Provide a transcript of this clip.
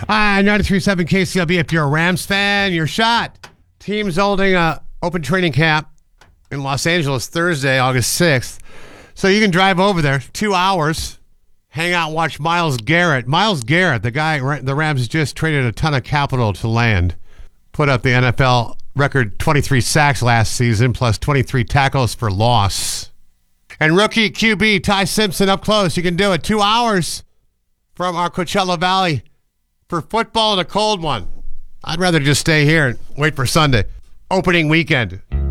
Hi, 93.7 KCLB. If you're a Rams fan, you're shot. Team's holding a open training camp in Los Angeles Thursday, August 6th. So you can drive over there, 2 hours, hang out and watch Myles Garrett. Myles Garrett, the guy the Rams just traded a ton of capital to land, put up the NFL record 23 sacks last season, plus 23 tackles for loss. And rookie QB Ty Simpson up close. You can do it. 2 hours from our Coachella Valley for football and a cold one. I'd rather just stay here and wait for Sunday. Opening weekend.